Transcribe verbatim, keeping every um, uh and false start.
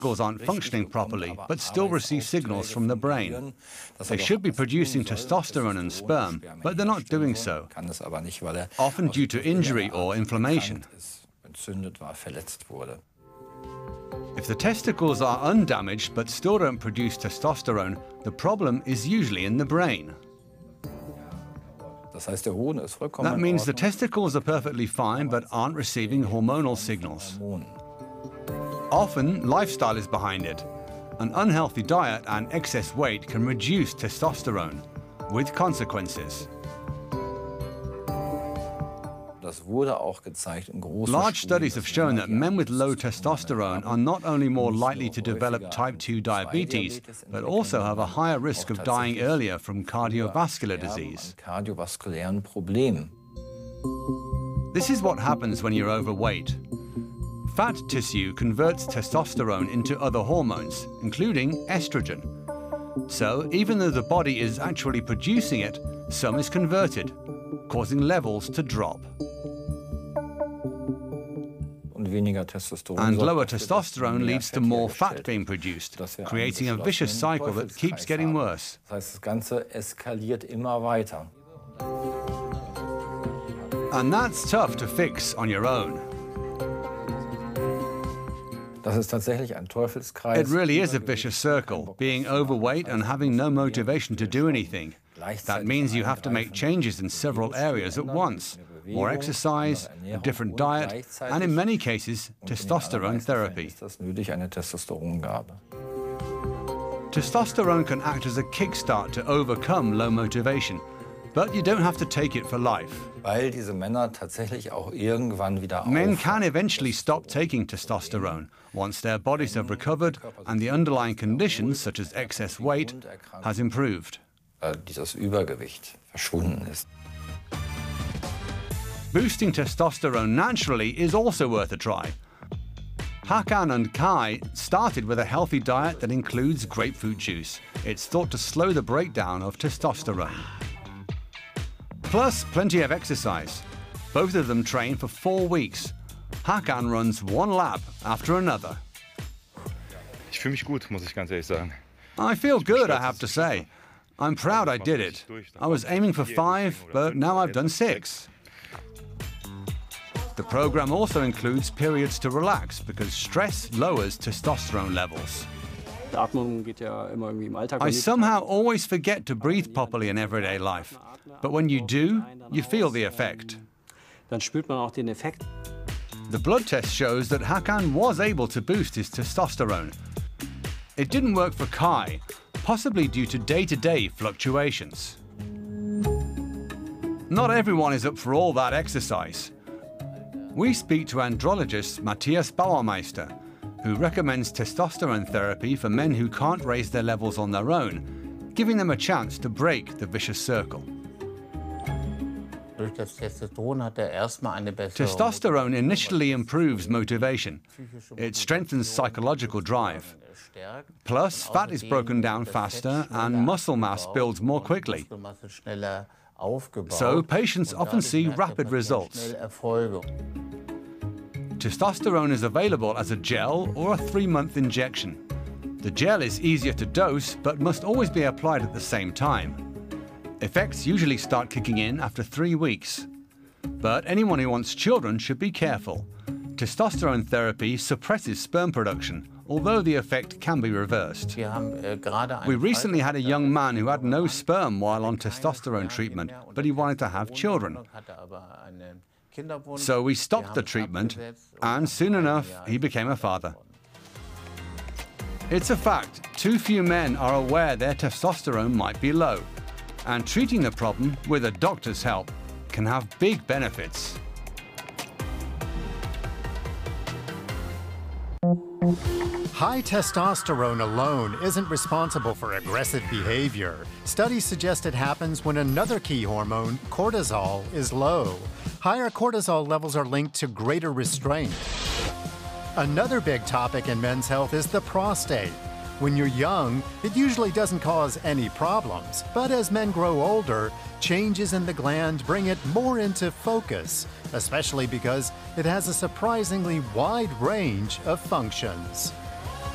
testicles aren't functioning properly, but still receive signals from the brain. They should be producing testosterone and sperm, but they're not doing so, often due to injury or inflammation. If the testicles are undamaged but still don't produce testosterone, the problem is usually in the brain. That means the testicles are perfectly fine but aren't receiving hormonal signals. Often, lifestyle is behind it. An unhealthy diet and excess weight can reduce testosterone, with consequences. Large studies have shown that men with low testosterone are not only more likely to develop type two diabetes, but also have a higher risk of dying earlier from cardiovascular disease. This is what happens when you're overweight. Fat tissue converts testosterone into other hormones, including estrogen. So, even though the body is actually producing it, some is converted, causing levels to drop. And lower testosterone leads to more fat being produced, creating a vicious cycle that keeps getting worse. And that's tough to fix on your own. It really is a vicious circle, being overweight and having no motivation to do anything. That means you have to make changes in several areas at once. More exercise, a different diet, and in many cases, testosterone therapy. Testosterone can act as a kickstart to overcome low motivation, but you don't have to take it for life. Men can eventually stop taking testosterone once their bodies have recovered and the underlying conditions, such as excess weight, has improved. Boosting testosterone naturally is also worth a try. Hakan and Kai started with a healthy diet that includes grapefruit juice. It's thought to slow the breakdown of testosterone. Plus, plenty of exercise. Both of them train for four weeks. Hakan runs one lap after another. Ich fühle mich gut, muss ich ganz ehrlich sagen. I feel good, I have to say. I'm proud I did it. I was aiming for five, but now I've done six. The program also includes periods to relax because stress lowers testosterone levels. I somehow always forget to breathe properly in everyday life, but when you do, you feel the effect. The blood test shows that Hakan was able to boost his testosterone. It didn't work for Kai, possibly due to day-to-day fluctuations. Not everyone is up for all that exercise. We speak to andrologist Matthias Bauermeister, who recommends testosterone therapy for men who can't raise their levels on their own, giving them a chance to break the vicious circle. Testosterone initially improves motivation. It strengthens psychological drive. Plus, fat is broken down faster and muscle mass builds more quickly. So, patients often see rapid results. Testosterone is available as a gel or a three-month injection. The gel is easier to dose, but must always be applied at the same time. Effects usually start kicking in after three weeks. But anyone who wants children should be careful. Testosterone therapy suppresses sperm production, although the effect can be reversed. We recently had a young man who had no sperm while on testosterone treatment, but he wanted to have children. So we stopped the treatment, and soon enough, he became a father. It's a fact, too few men are aware their testosterone might be low, and treating the problem with a doctor's help can have big benefits. High testosterone alone isn't responsible for aggressive behavior. Studies suggest it happens when another key hormone, cortisol, is low. Higher cortisol levels are linked to greater restraint. Another big topic in men's health is the prostate. When you're young, it usually doesn't cause any problems, but as men grow older, changes in the gland bring it more into focus, especially because it has a surprisingly wide range of functions.